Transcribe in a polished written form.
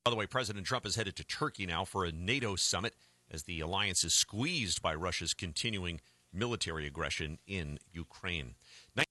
By the way, President Trump is headed to Turkey now for a NATO summit as the alliance is squeezed by Russia's continuing military aggression in Ukraine.